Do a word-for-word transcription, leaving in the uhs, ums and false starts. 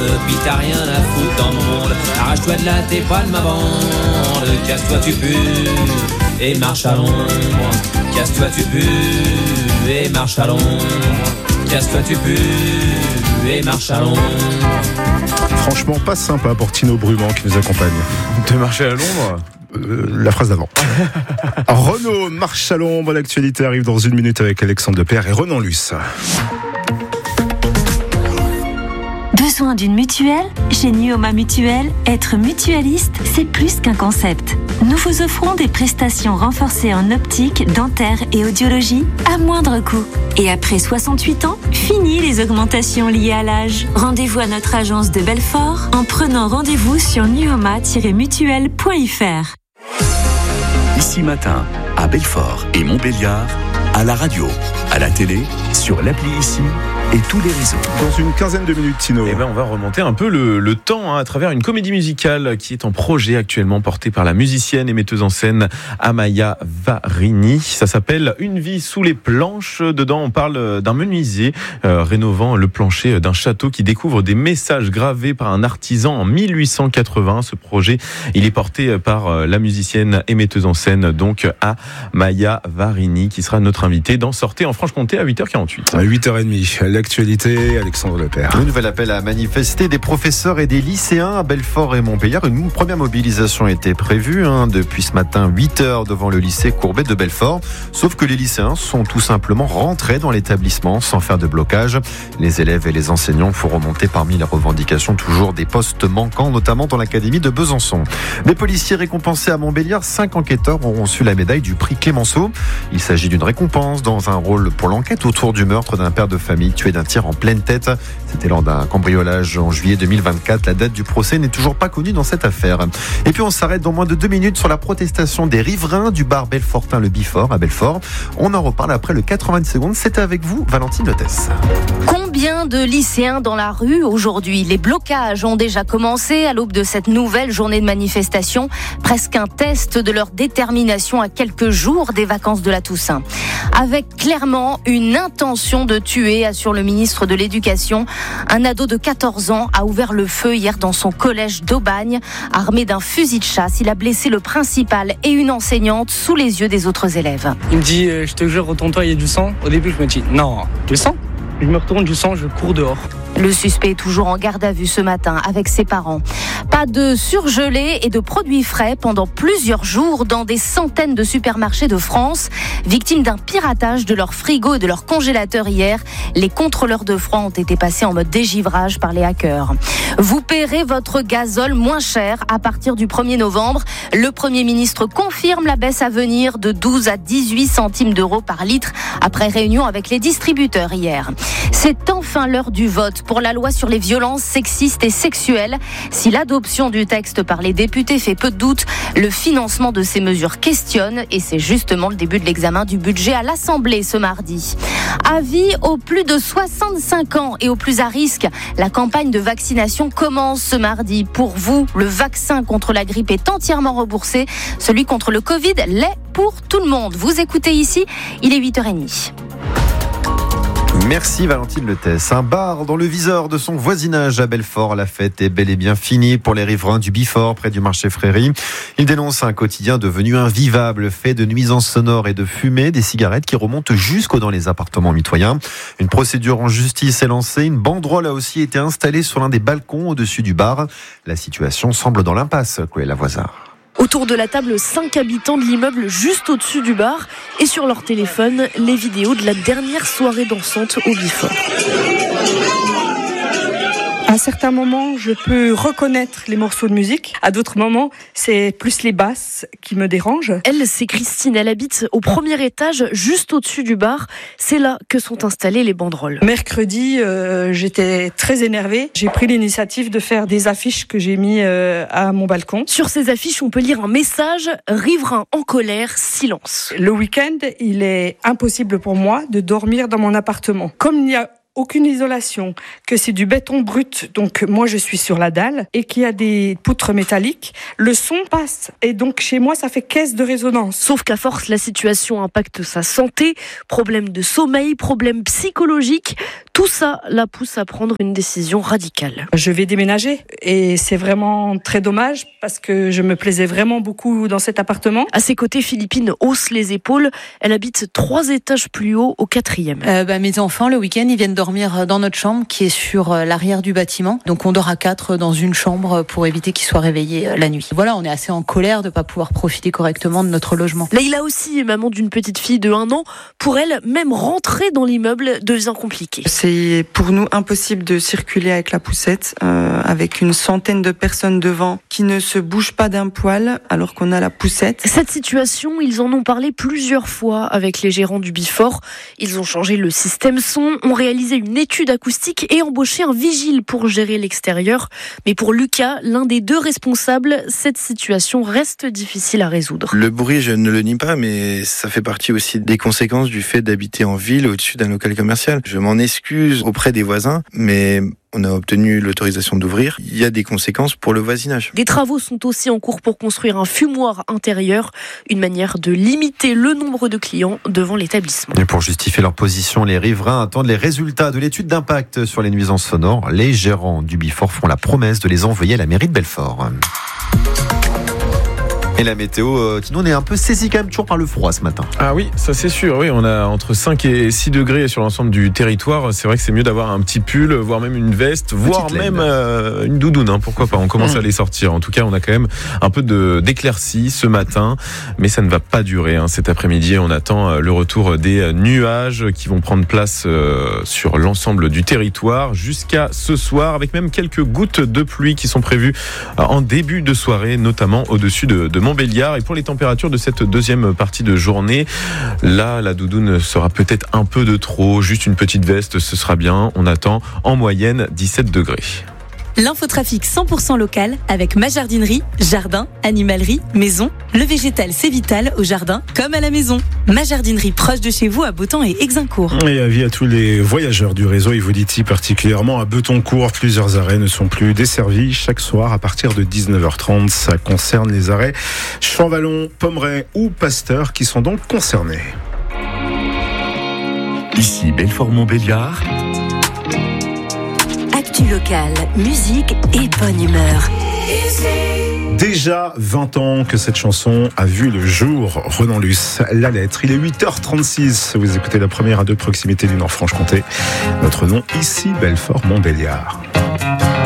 puis t'as rien à foutre dans mon monde. Arrache-toi de là, t'es pas de ma bande. Casse-toi, tu pues, et marche à l'ombre. Casse-toi, tu pues, et marche à l'ombre. Casse-toi, tu pues, et marche à l'ombre. Franchement, pas sympa pour Tino Brumand qui nous accompagne. De marcher à l'ombre. Euh, la phrase d'avant. Renaud marche à l'ombre. L'actualité arrive dans une minute avec Alexandre Depère et Renan Luce. Besoin d'une mutuelle ? Chez Nuoma Mutuelle, être mutualiste, c'est plus qu'un concept. Nous vous offrons des prestations renforcées en optique, dentaire et audiologie à moindre coût. Et après soixante-huit ans, fini les augmentations liées à l'âge. Rendez-vous à notre agence de Belfort en prenant rendez-vous sur nuoma tiret mutuelle point f r. Ici Matin, à Belfort et Montbéliard, à la radio, à la télé, sur l'appli Ici et tous les réseaux. Dans une quinzaine de minutes, Tino. Eh ben, on va remonter un peu le, le temps hein, à travers une comédie musicale qui est en projet actuellement, portée par la musicienne et metteuse en scène Amaya Varini. Ça s'appelle Une vie sous les planches. Dedans, on parle d'un menuisier euh, rénovant le plancher d'un château qui découvre des messages gravés par un artisan en mille huit cent quatre-vingts. Ce projet, il est porté par la musicienne et metteuse en scène, donc Amaya Varini, qui sera notre invitée dans Sortez en Franche-Comté à huit heures quarante-huit. À huit heures trente, l'actualité, Alexandre Lepère. Le nouvel appel à manifester des professeurs et des lycéens à Belfort et Montbéliard. Une première mobilisation était prévue hein, depuis ce matin, huit heures devant le lycée Courbet de Belfort. Sauf que les lycéens sont tout simplement rentrés dans l'établissement sans faire de blocage. Les élèves et les enseignants font remonter parmi les revendications toujours des postes manquants, notamment dans l'académie de Besançon. Les policiers récompensés à Montbéliard, cinq enquêteurs ont reçu la médaille du prix Clémenceau. Il s'agit d'une récompense dans un rôle pour l'enquête autour du meurtre d'un père de famille tué d'un tir en pleine tête. C'était lors d'un cambriolage en juillet deux mille vingt-quatre. La date du procès n'est toujours pas connue dans cette affaire. Et puis on s'arrête dans moins de deux minutes sur la protestation des riverains du bar belfortain Le Bifort à Belfort. On en reparle après le quatre-vingts secondes. C'est avec vous, Valentine Lotès. Combien de lycéens dans la rue aujourd'hui ? Les blocages ont déjà commencé à l'aube de cette nouvelle journée de manifestation. Presque un test de leur détermination à quelques jours des vacances de la Toussaint. Avec clairement une intention de tuer, assure le ministre de l'Éducation. Un ado de quatorze ans a ouvert le feu hier dans son collège d'Aubagne. Armé d'un fusil de chasse, il a blessé le principal et une enseignante sous les yeux des autres élèves. Il me dit, euh, je te jure, retourne-toi, il y a du sang. Au début, je me dis, non, du sang ? Je me retourne, du sang, je cours dehors. Le suspect est toujours en garde à vue ce matin avec ses parents. Pas de surgelés et de produits frais pendant plusieurs jours dans des centaines de supermarchés de France. Victimes d'un piratage de leurs frigos et de leurs congélateurs hier, les contrôleurs de froid ont été passés en mode dégivrage par les hackers. Vous paierez votre gazole moins cher à partir du premier novembre. Le Premier ministre confirme la baisse à venir de douze à dix-huit centimes d'euros par litre après réunion avec les distributeurs hier. C'est enfin l'heure du vote pour la loi sur les violences sexistes et sexuelles. Si l'adoption du texte par les députés fait peu de doute, le financement de ces mesures questionne et c'est justement le début de l'examen du budget à l'Assemblée ce mardi. Avis aux plus de soixante-cinq ans et aux plus à risque, la campagne de vaccination commence ce mardi. Pour vous, le vaccin contre la grippe est entièrement remboursé. Celui contre le Covid l'est pour tout le monde. Vous écoutez ici, il est huit heures trente. Merci Valentine Lotès. Un bar dans le viseur de son voisinage à Belfort. La fête est bel et bien finie pour les riverains du Bifort près du marché Fréry. Ils dénoncent un quotidien devenu invivable, fait de nuisances sonores et de fumée, des cigarettes qui remontent jusqu'au dans les appartements mitoyens. Une procédure en justice est lancée. Une banderole a aussi été installée sur l'un des balcons au-dessus du bar. La situation semble dans l'impasse, Chloé Lavoisard. Autour de la table, cinq habitants de l'immeuble juste au-dessus du bar et sur leur téléphone, les vidéos de la dernière soirée dansante au Bifort. À certains moments, je peux reconnaître les morceaux de musique. À d'autres moments, c'est plus les basses qui me dérangent. Elle, c'est Christine. Elle habite au premier étage, juste au-dessus du bar. C'est là que sont installées les banderoles. Mercredi, euh, j'étais très énervée. J'ai pris l'initiative de faire des affiches que j'ai mis euh, à mon balcon. Sur ces affiches, on peut lire un message « Riverains en colère, silence ». Le week-end, il est impossible pour moi de dormir dans mon appartement. Comme il n'y a aucune isolation, que c'est du béton brut, donc moi je suis sur la dalle, et qu'il y a des poutres métalliques, le son passe. Et donc chez moi, ça fait caisse de résonance. Sauf qu'à force, la situation impacte sa santé, problème de sommeil, problème psychologique. Tout ça la pousse à prendre une décision radicale. Je vais déménager et c'est vraiment très dommage parce que je me plaisais vraiment beaucoup dans cet appartement. À ses côtés, Philippine hausse les épaules. Elle habite trois étages plus haut, au quatrième. Euh, bah, mes enfants, le week-end, ils viennent dormir dans notre chambre qui est sur l'arrière du bâtiment. Donc on dort à quatre dans une chambre pour éviter qu'ils soient réveillés la nuit. Voilà, on est assez en colère de ne pas pouvoir profiter correctement de notre logement. Leïla aussi, maman d'une petite fille de un an. Pour elle, même rentrer dans l'immeuble devient compliqué. C'est pour nous impossible de circuler avec la poussette, euh, avec une centaine de personnes devant qui ne se bougent pas d'un poil alors qu'on a la poussette. Cette situation, ils en ont parlé plusieurs fois avec les gérants du Bifort. Ils ont changé le système son, ont réalisé une étude acoustique et embauché un vigile pour gérer l'extérieur. Mais pour Lucas, l'un des deux responsables, cette situation reste difficile à résoudre. Le bruit, je ne le nie pas, mais ça fait partie aussi des conséquences du fait d'habiter en ville au-dessus d'un local commercial. Je m'en excuse auprès des voisins, mais on a obtenu l'autorisation d'ouvrir. Il y a des conséquences pour le voisinage. Des travaux sont aussi en cours pour construire un fumoir intérieur, une manière de limiter le nombre de clients devant l'établissement. Et pour justifier leur position, les riverains attendent les résultats de l'étude d'impact sur les nuisances sonores. Les gérants du Bifort font la promesse de les envoyer à la mairie de Belfort. Et la météo, euh, Tino, on est un peu saisi quand même toujours par le froid ce matin. Ah oui, ça c'est sûr. Oui, on a entre cinq et six degrés sur l'ensemble du territoire. C'est vrai que c'est mieux d'avoir un petit pull, voire même une veste, Petite voire laine. même euh, une doudoune. Hein, pourquoi pas, on commence mmh. à les sortir. En tout cas, on a quand même un peu de, d'éclaircies ce matin, mais ça ne va pas durer. Hein. Cet après-midi, on attend le retour des nuages qui vont prendre place euh, sur l'ensemble du territoire jusqu'à ce soir, avec même quelques gouttes de pluie qui sont prévues en début de soirée, notamment au-dessus de, de Montbéliard. Et pour les températures de cette deuxième partie de journée, là, la doudoune sera peut-être un peu de trop. Juste une petite veste, ce sera bien. On attend en moyenne dix-sept degrés. L'infotrafic cent pour cent local avec ma jardinerie, jardin, animalerie, maison. Le végétal, c'est vital au jardin comme à la maison. Ma jardinerie proche de chez vous à Botan et Exincourt. Et avis à tous les voyageurs du réseau, et vous dites particulièrement à Betoncourt, plusieurs arrêts ne sont plus desservis chaque soir à partir de dix-neuf heures trente. Ça concerne les arrêts Champvallon, Pommerais ou Pasteur qui sont donc concernés. Ici Belfort-Montbéliard. Actu local, musique et bonne humeur. Déjà vingt ans que cette chanson a vu le jour. Renan Luce, La Lettre. Il est huit heures trente-six. Vous écoutez la première à deux proximité du Nord-Franche-Comté. Notre nom ici, Belfort-Montbéliard.